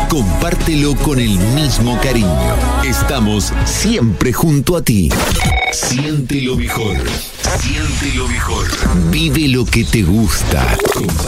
Compártelo con el mismo cariño. Estamos siempre junto a ti. Siente lo mejor. Siente lo mejor. Vive lo que te gusta.